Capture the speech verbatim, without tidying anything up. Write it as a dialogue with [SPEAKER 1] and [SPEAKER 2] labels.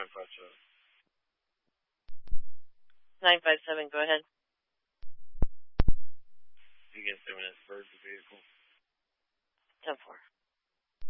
[SPEAKER 1] nine five seven.
[SPEAKER 2] nine five seven, go ahead.
[SPEAKER 1] You get seven S bird the vehicle.
[SPEAKER 2] ten four.